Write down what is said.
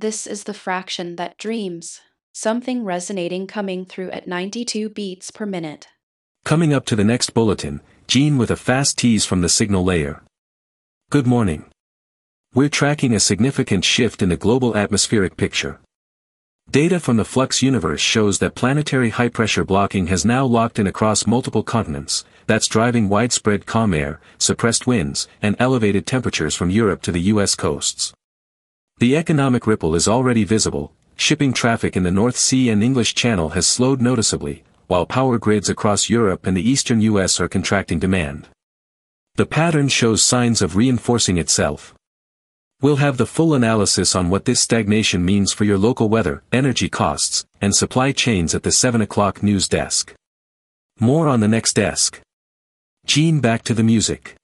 This is the fraction that dreams. Something resonating coming through at 92 beats per minute. Coming up to the next bulletin, Gene with a fast tease from the signal layer. Good morning. We're tracking a significant shift in the global atmospheric picture. Data from the Flux universe shows that planetary high-pressure blocking has now locked in across multiple continents, that's driving widespread calm air, suppressed winds, and elevated temperatures from Europe to the U.S. coasts. The economic ripple is already visible. Shipping traffic in the North Sea and English Channel has slowed noticeably, while power grids across Europe and the eastern U.S. are contracting demand. The pattern shows signs of reinforcing itself. We'll have the full analysis on what this stagnation means for your local weather, energy costs, and supply chains at the 7 o'clock news desk. More on the next desk. Gene, back to the music.